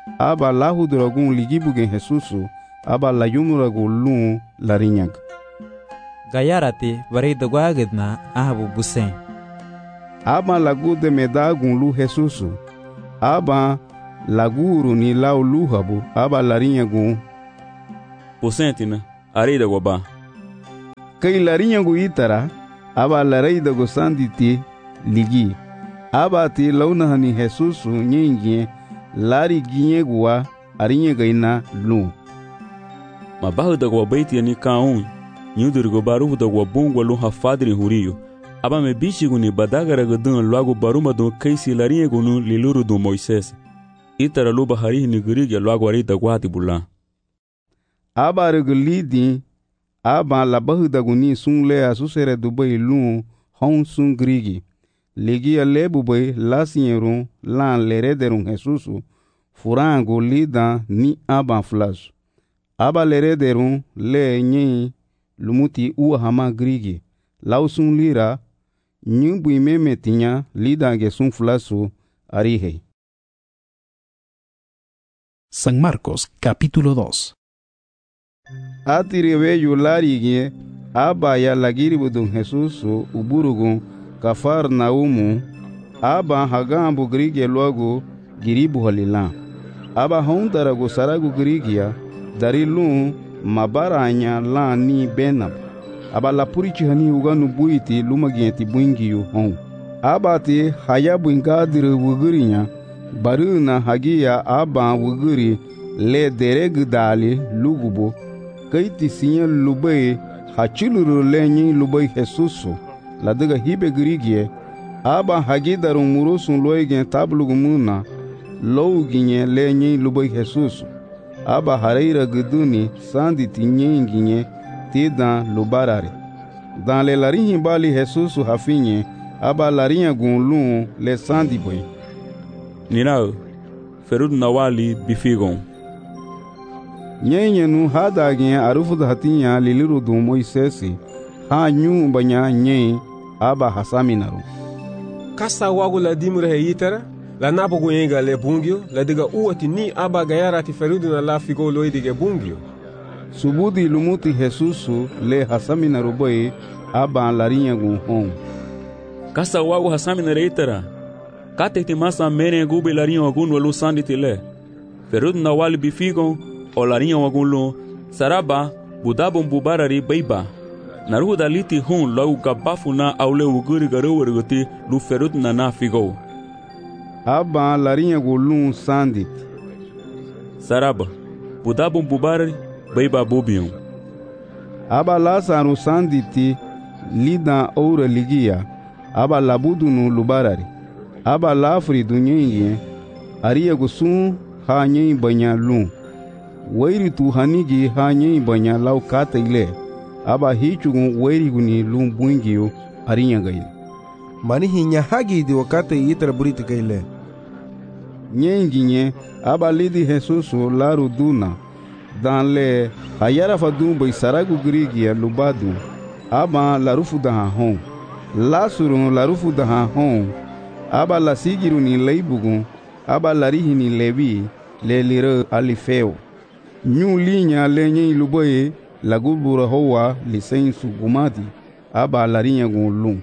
aba la huduragun ligibugen Jesusu aba la yumuragu lun larinyag. Gayarati varida guagidna ahabu busen. Aba lagu de medagun lu Jesusu aba laguru ni lau luhabu aba larinyagun Posentina arida goba. Kai larinyagu itara aba lareida go sanditi ligi aba ti launahani Jesusu nyingie lari ginyegua arinyegaina lu. Mabahu da go baiti ni kaun nyudur go baru da go bungwa lu hafadri huriyo aba me bichigu ni badagara gadun lago baruma do kaisi larinyagu nu liluru do Moises itara lu bahari ni gurige lago arida guati bulan. Aba regulidi aba labahu da guni sungle asusere dubai lu hon sun grigi ligi alebu bay lasieru lan lerederun Jesusu furango lida ni aba flash aba lerederun le nyi lumuti uwa hama grigi lausun lira nyumbu imeme tinya lida ge sun flasu arihe. San Marcos capítulo dos. Atiribe yularigie aba ya lagiribudun Jesusu uburugun kafar naumu aba hagambu grige logo giribu halila aba hondarago saragu grigia darilun mabaranya la ni benab aba la purichi hani uganu buiti lumagienti buingiyu hon aba ti hayabu ingadire wugurinya baruna hagia aba wuguri le dereg dali lugubo kaiti sinya lubai hachuluru lenyi lubai Jesusu ladaga hibe grigie aba hagidaru murusun loigen tablugumuna louginye lenyi lubai Jesusu aba hareira guduni sandi tinyenginye tidan lubarare dan le larinhi bali Jesusu hafinye aba larinha gunlun le sandi boy Nirao ferud nawali bifigon nyenye nu hadagin arufu hatinya liliru du Moisesi ha nyu banya nye aba hasaminaru kasa wagu la dimure he yitara la nabogu yenga le bungyo la diga uwati ni aba gayara ti ferudu na la figo loi dige bungyo subudi lumuti Jesusu le hasaminaru boy aba larinya gun hon kasa wagu hasaminaru yitara kate ti masa mene gube larinha wagun walu sandi tile ferudu na wali bifigon o larinha wagunlo saraba budabon bubarari beiba naruhu daliti hun lau gabafuna aule uguri garewergoti lu ferut na na figo aba larinha gulun sandit saraba budabon bubarari beiba bobion aba lasaru sanditi lida oura ligia aba labudunu lubarari aba lafri dunyenye ariya gusun ha nyen banya lu wairi tu hanigi ha nyen banya lau kata ile aba hichugun wairi guni lu bungiyo ariya gaile mani hinya hagi di wakate yitra buriti gaile nyenginye aba lidi Jesusu laru duna dan le hayara fadun bai saragu grigia lubadu aba larufu daha hon lasurun larufu daha hon aba la sigiru ni leibugun aba larihi ni levi le lire alifeo nyu linya lenye luboye lagubura hoa lisensu gumadi aba larinya gunlun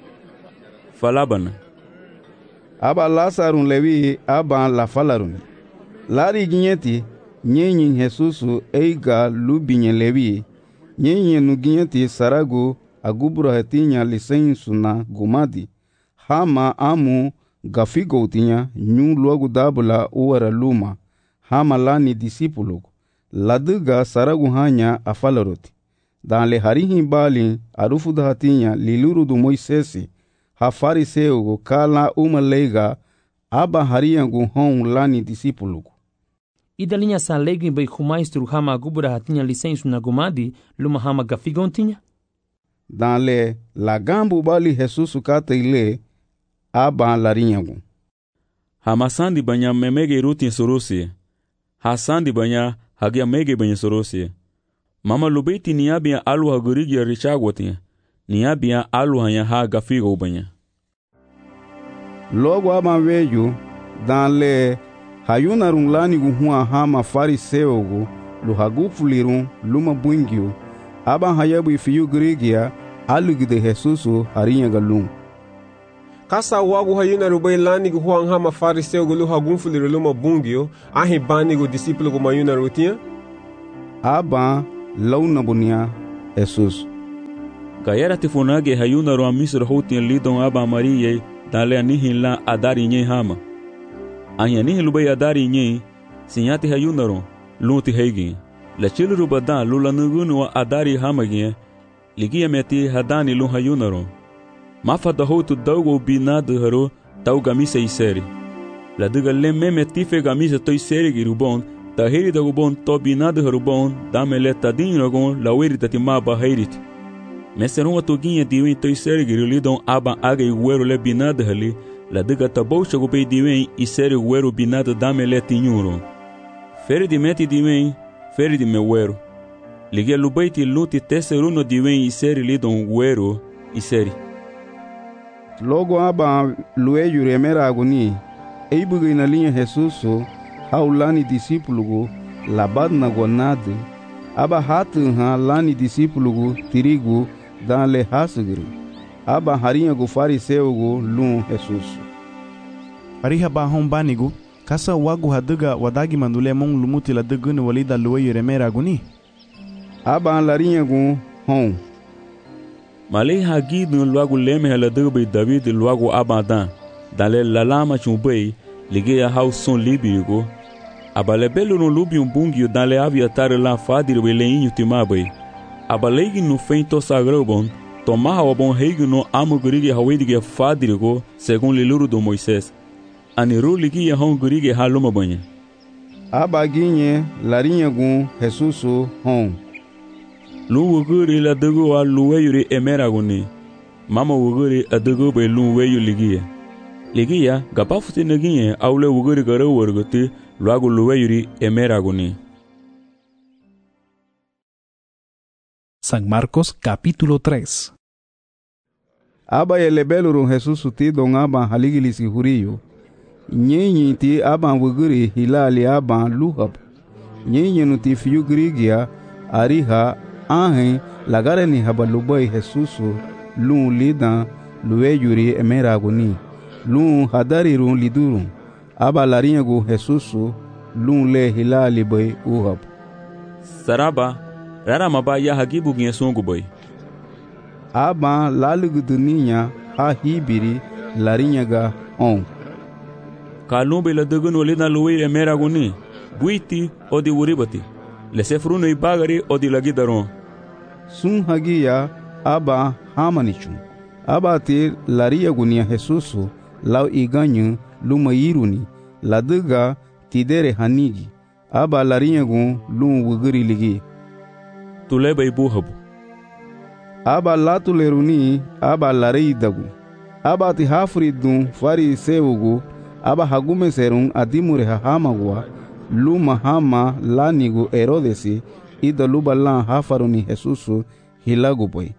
falabana aba lasarun levi aba la falarun lari ginyeti nyenyin Jesusu eiga lubinye levi nyenyin nu ginyeti sarago agubura hetinya lisensu na gumadi hama amu gafigo tinya nyu logo dabula uwara luma hama lani disipulo laduga saragu hanya afalaroti dan le harihi bali arufu dahatinya liluru du Moisesi ha fariseu kala uma lega aba hariyangu hon lani disipulo idalinya sa legi bai khumaistru hama gubura hatinya lisensu na gumadi luma hama gafigo tinya dan le lagambu bali Jesusu kata ile aba larinyagu hamasandi banya memege rutin sorosi hasandi banya hagia mege banya sorosi mama lubeti niabia alu hagurigi richagwati niabia alu hanya ha gafigo banya logo ama veju dan le hayunarun lanigu hua hama fariseogu lu hagufulirun luma bungiu aban hayabu ifiyu grigia alugide Jesusu harinha galum. Kasa wagu hayunaru bai lanigu huang hama fariseogu lu hagunfuliru luma bungio ahi banigu disipulugu mayunaru tinha? Aba launa bunia Jesus. Gayara tifunage hayunaru amisro hotin lidon aba Maria dale anihin la adari nye hama. Anya nihin lubai adari nye sinyati hayunaru lunti heigin. La chiluru badan lula nugunu wa adari hamagin ligia meti hadani lun hayunaru. Mafa da hotu daugo binadu haro tau gamisa iseri. La duga lemme metife gamisa toi seri girubon ta heri da gubon to binadu harubon damele tadin rogon la weri tatima ba heirit. Meserun atuginha diwen toi seri girulidon aba aga iguero le binadu hali la duga taboucha gubei diwen iseri guero binadu damele tinyuro. Feri di meti diwen feri di mewero. Ligia lubaiti luti teseruno diwen iseri lidon guero iseri. Logo aba lueyu remera agoni eibuga ina linha Jesusu haulani disipulugu labad na gonade aba hatu ha lani disipulugu tirigu danle hasugiri aba harinha gu fariseugu lun Jesusu. Ariha ba hon banigu kasa wagu haduga wadagi mandule mong lumuti la dugunu walida lueyu remera agoni aba larinha gu hon Malay hagi dun luagu leme hala dubai David luagu abadan dale lalama chumbei ligeya hau son libigo abale belo no lubi um bungi dale aviatar la fadir beleinho timabai abalegi no feito sagrobon tomar o bom rei no amugurige hawedige fadirgo segundo liluro do Moisés aniru ligeya hon gurige haluma banha abaginhe larinha gun Jesusu hon Lu wuguri la dugu wa luweyuri emeraguni. Mama wuguri a dugu be luweyu ligia. Ligia, gapafuti negie aule wuguri gara warguti luagu luweyuri emeraguni. San Marcos capítulo tres. Aba elebeluru Jesus ti don aba haligilisi huriyo. Nyenyi ti aba wuguri hilali aba luhab. Nyenyi nuti fiyu grigia ariha Ahen lagare ni habalubai Jesusu lun lidan luweyuri emeraguni lun hadariru liduru aba larinyagu Jesusu lun le hilali bai uhab. Saraba rara maba ya hagibu ginye songu bai. Aba laluguduninya ha hibiri larinyaga on. Kalumbe la dugunu lidan luweyuri emeraguni buiti odi uribati lesefruno ibagari odi lagidaron. Sun hagia aba hamanichun aba te laria gunia Jesusu lau iganyu luma iruni laduga tidere hanigi aba laria gun lum wuguri ligi tuleba ibuhabu aba latuleruni aba larei dagu aba ti hafridun fariseugu aba hagume serun adimure hamagwa luma hama lanigu Herodesi ida luba lan hafaruni Jesusu hilagu boy.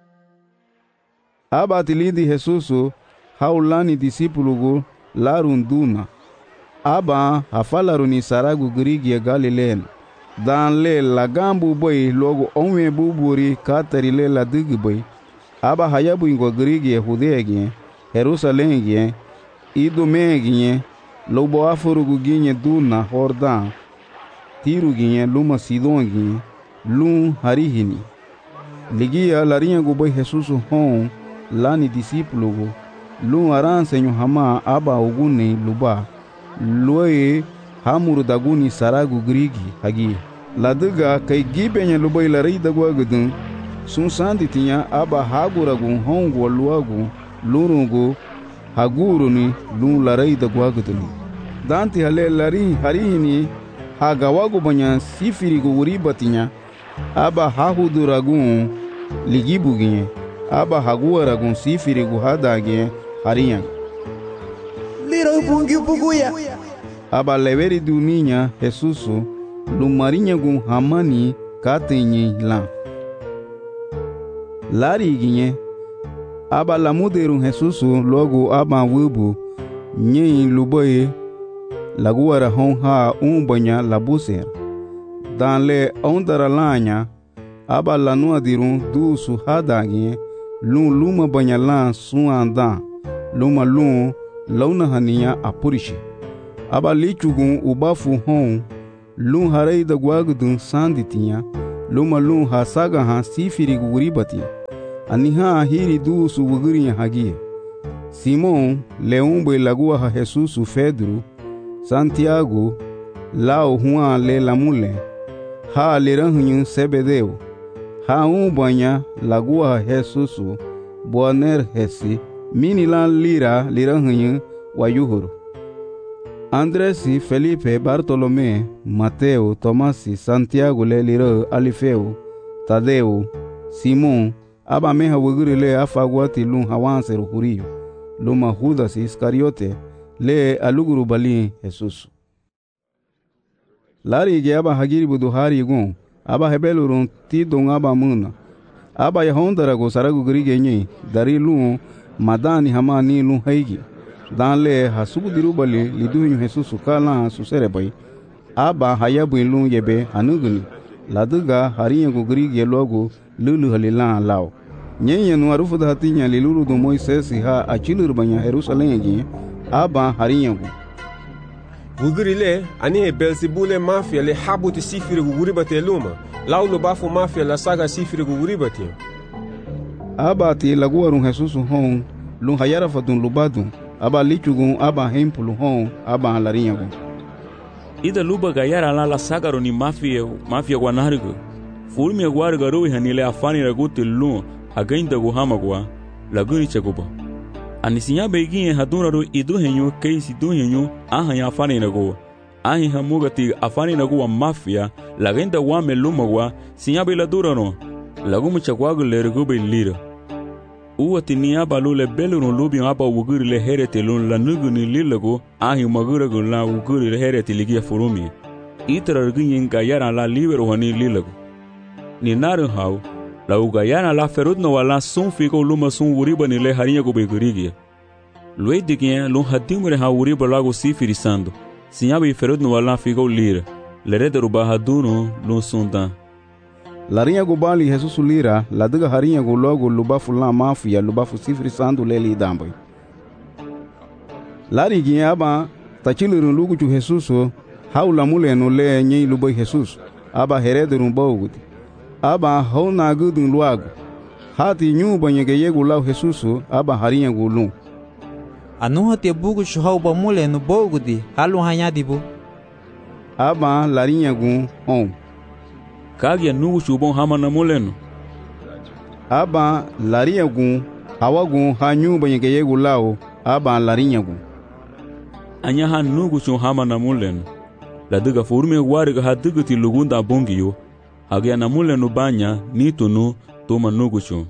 Aba tilindi Jesusu haulani disipulugu larunduna. Aba hafalaruni saragu grigia Galileen. Dan le lagambu boy logo onwe buburi katari le la digi boy. Aba hayabu ingo grigia Hudea Jerusalem gien idume gien lobo afurugu gien duna Jordan. Tiru ginye luma Sidon ginye lum harihini. Ligia larinha guboi Jesusu hon lani disipulugu lum aran senyo hama aba uguni luba luye hamuru daguni saragu grigi hagi. Laduga kai gibenya lubai larai dagwa gudun sun sandi tinya aba haguragu hongu luagu lurungu haguruni lum larai dagwa gudun. Danti hale lari harihini hagawagu banyak sifirigu uribatinya aba hahuduragun ligibuginye aba haguaragun sifirigu hadage hariyan liro bungi buguya aba leveri duninya Jesusu lumarinya gun hamani katenye la lari ginye aba lamuderun Jesusu logo aba wubu nye luboye lagu ara hon ha un banya la buser. Dan le ondara lanya, aba lanua dirun du su hadagi, lun luma banya lan sun andan, luma lun launa hania apurishi. Aba lichugun ubafu hon, lun harei da guagudun sanditinha, luma lun ha saga ha sifiri guribati. Aniha hiri du su wugurin hagia. Simon leumbe lagua ha Jesus Pedro, Santiago, Lao Juan le lamule, ha leranhunyu Sebedeu, ha un banha lagua ha Jesus, Boaner hesi, minilan lira leranhunyu wayuhuru. Andresi, Felipe, Bartolomé, Mateo, Tomasi, Santiago le lira Alifeu, Tadeu, Simon, aba meha wuguri le afagwati lun hawanseru huriyo, luma Judas Iscariote le aluguru bali Jesus. Lari ge aba hagiri budu hari gun, aba hebelurun ti don aba muna. Aba yahondara go saragu grige nyi, dari lun madani hamani lun haigi. Dan le hasubu diru bali liduhinyu Jesus kala susere bai. Aba hayabu lun yebe hanuguni, laduga hariya go grige logo lulu halilan lao. Nyenye nu arufu da hatinya liluru do Moises ha achilur banya Jerusalem gi aba hariyangu. Wuguri le ani he Belzebule mafia le habuti sifiri guguri bate luma. Laulo bafu mafia la saga sifiri guguri bate. Aba ti laguarun Jesus hon lun hayara fatun lubadun aba lichugun aba hempulu hon aba halariyangu. Ida luba gayara la la saga roni mafia mafia guanarigo. Fulmi aguarga roi hanile afani raguti lun againda guhamagwa laguni chaguba anisinya beginye haduna ro iduhenyo keisi duhenyo ahanya afani nago ahi hamugati afani nago wa mafia lagenda wa melumagwa sinya bela durano lagumu chagwago lergo belira uwati niya balule belunu lubi aba wuguri le herete lun la nuguni lilago ahi magura gun la wuguri le herete ligia furumi itra ginyen gayara la libero hani lilago ni naru hau la ugayana la ferut no wala sun fico luma sun wuriba ni le harinha go begurigia. Lue digien lun hadimure ha wuriba lago sifiri sando. Sinyabi ferut no wala fico lira. Le rederu bahaduno lun sundan. La rinha go bali Jesus lira, la diga harinha go logo lubafu la mafia lubafu sifiri sando le li dambai. La rigien aba tachilurun lugu chu Jesus haula mule no le nyei lubai Jesus. Aba herederun bawuti. Aba hona gudun luagu. Hati nyu banyege yegu lau Jesusu aba harinha gulun. Anu hati bugu shuhau ba mule no bogudi halu hanyadibu. Aba larinha gun on. Kagia nugu shubon hama na mule no. Aba larinha gun hawagun hanyu banyege yegu lau aba larinha gun. Anya han nugu shun hama na mule no. La diga furmi wariga hadiga ti lugunda bongiyo. Hagia na mule no banya ni tunu toma nugucho.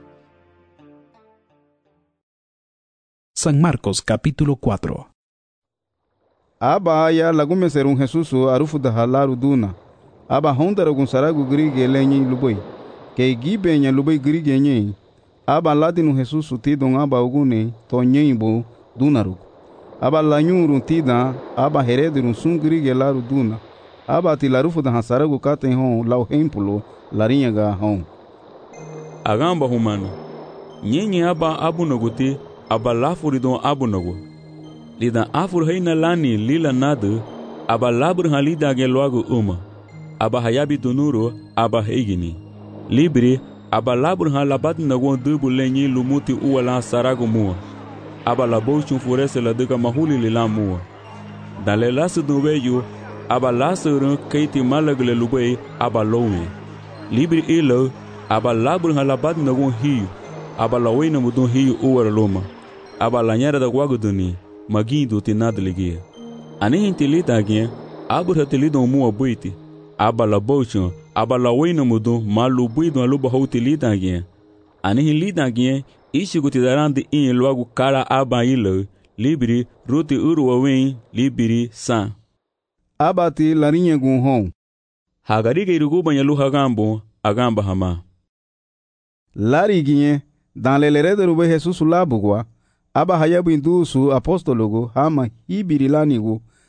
San Marcos capítulo cuatro. Aba ya lagume serun Jesus arufu da halaru duna. Aba hondara gun saragu grige lenyi luboi. Ke gibe nya luboi grige nyi. Aba ladinu Jesus tidon aba ugune to nyimbo dunaru. Aba lanyuru tida aba heredirun sun grige laru duna. Aba ti larufu da hasaragu katen hon lau hempulo larinha ga hon. Agamba humano. Nyenye aba abu naguti aba lafuri don abu nagu. Lida afur haina lani lila nadu aba labur halida ge loagu uma. Aba hayabi dunuro aba heigini. Libri aba labur halabad nagu dubu lenyi lumuti uwala saragu mua. Aba labochun furese la duka mahuli lila mua. Dale lasu duweyu aba lasurun keiti malagle lubei aba lowe. Libri ilo aba labur halabad nagun hiu. Aba lawena mudun hiu uwara loma. Aba lanyara da guaguduni magindo tinadligia. Ani intilita agien abur hatilidon mua buiti. Aba labochun aba lawena mudun malu buidon aluba hautilita agien. Ani hilita agien ishi gutidarandi in loagu kara aba ilo. Libri ruti uru wen libri san. Abati larinha gun hon. Hagariga iruguba nyalu hagambo agamba hama. Lariginye dan lelerede rube Jesus labugwa aba hayabu indusu apostologo hama hibiri lanigu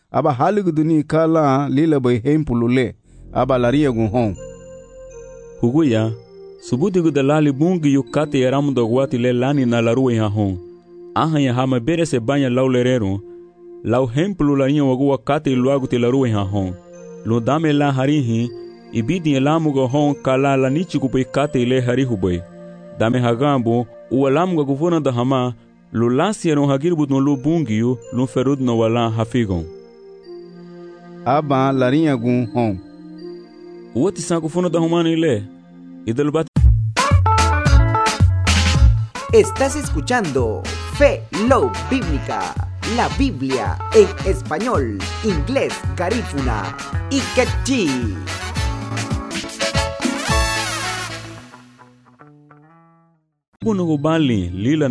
aba haligu duni kala lila bay hempulule aba laria gun hon huguya subudigu dalali bungi yukate yaramu dogwati le lani na laruwe ha hon aha ya hama bere se banya laulerero lau hempulu laria wagua kate luagu te laruwe ha hon lo dame la harihi ibidi elamu go hon kala la nichi kupai kate ile harihu bay dame hagambo ualamu go guvona da hama lo lasi eron hagirbu no lo bungiyo lo ferud no wala hafigon aba laria gun hon uwati sanku fono da humana ile idalbat. Estás escuchando Fe Love Bíblica, la Biblia en español, inglés, garífuna y quechí. Bunugo bali lila